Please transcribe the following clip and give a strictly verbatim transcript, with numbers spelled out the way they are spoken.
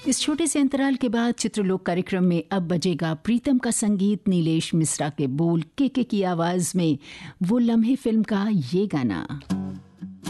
इस छोटे से अंतराल के बाद चित्रलोक कार्यक्रम में अब बजेगा प्रीतम का संगीत, नीलेश मिश्रा के बोल, के के की आवाज में वो लम्हे फिल्म का ये गाना।